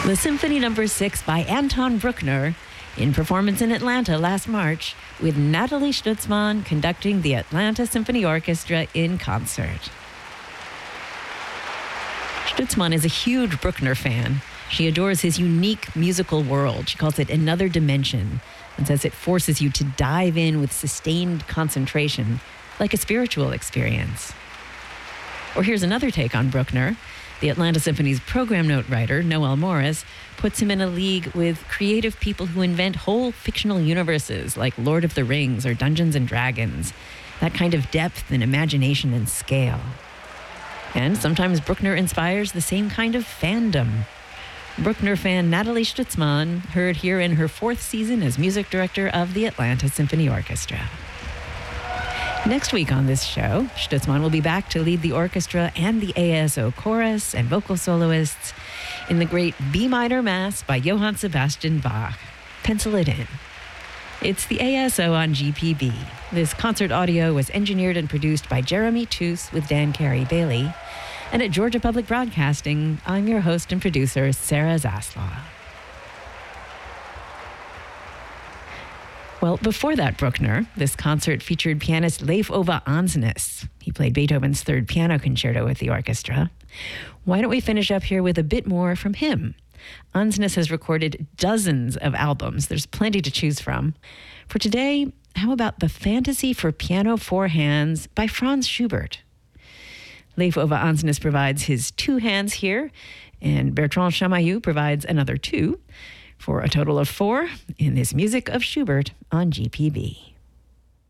The Symphony No. 6 by Anton Bruckner, in performance in Atlanta last March, with Natalie Stutzman conducting the Atlanta Symphony Orchestra in concert. Stutzman is a huge Bruckner fan. She adores his unique musical world. She calls it another dimension and says it forces you to dive in with sustained concentration, like a spiritual experience. Or here's another take on Bruckner. The Atlanta Symphony's program note writer, Noel Morris, puts him in a league with creative people who invent whole fictional universes like Lord of the Rings or Dungeons and Dragons. That kind of depth and imagination and scale. And sometimes Bruckner inspires the same kind of fandom. Bruckner fan Natalie Stutzman heard here in her 4th season as music director of the Atlanta Symphony Orchestra. Next week on this show, Stutzman will be back to lead the orchestra and the ASO chorus and vocal soloists in the great B minor Mass by Johann Sebastian Bach. Pencil it in. It's the ASO on GPB. This concert audio was engineered and produced by Jeremy Toos with Dan Carey-Bailey. And at Georgia Public Broadcasting, I'm your host and producer, Sarah Zaslaw. Well, before that, Bruckner, this concert featured pianist Leif Ove Andsnes. He played Beethoven's 3rd piano concerto with the orchestra. Why don't we finish up here with a bit more from him? Andsnes has recorded dozens of albums. There's plenty to choose from. For today, how about The Fantasy for Piano 4 Hands by Franz Schubert? Leif Ove Andsnes provides his 2 hands here, and Bertrand Chamayou provides another 2, for a total of 4 in this music of Schubert on GPB.